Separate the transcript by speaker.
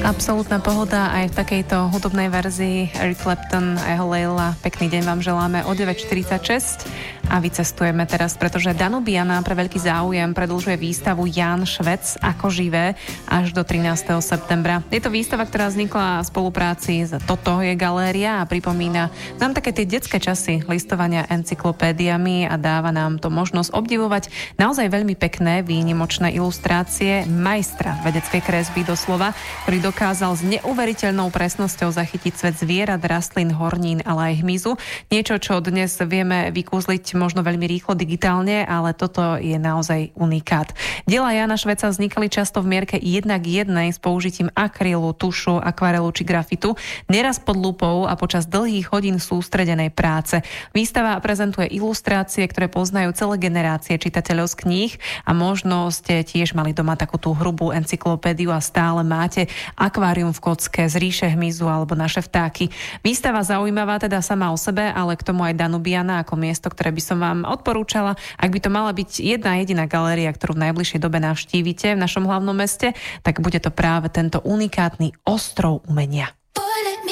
Speaker 1: Absolútna pohoda aj v takejto hudobnej verzii. Eric Clapton a jeho Leila. Pekný deň vám želáme o 9:46 a vycestujeme teraz, pretože Danubiana pre veľký záujem predĺžuje výstavu Jan Švec ako živé až do 13. septembra. Je to výstava, ktorá vznikla v spolupráci s Toto je galéria a pripomína nám také tie detské časy listovania encyklopédiami a dáva nám to možnosť obdivovať naozaj veľmi pekné, výnimočné ilustrácie majstra vedeckej kresby doslova, ktorý dokázal s neuveriteľnou presnosťou zachytiť svet zvierat, rastlín, hornín, ale aj hmyzu. Niečo, čo dnes vieme vykúzliť možno veľmi rýchlo digitálne, ale toto je naozaj unikát. Diela Jana Šveca vznikali často v mierke 1:1 s použitím akrylu, tušu, akvarelu či grafitu, neraz pod lupou a počas dlhých hodín sústredenej práce. Výstava prezentuje ilustrácie, ktoré poznajú celé generácie čitateľov z kníh a možno ste tiež mali doma takú tú hrubú encyklopédiu a stále máte akvárium v kocke, z ríše hmyzu alebo naše vtáky. Výstava zaujímavá teda sama o sebe, ale k tomu aj Danubiana ako miesto, ktoré by som vám odporúčala. Ak by to mala byť jedna jediná galéria, ktorú v najbližšej dobe navštívite v našom hlavnom meste, tak bude to práve tento unikátny ostrov umenia.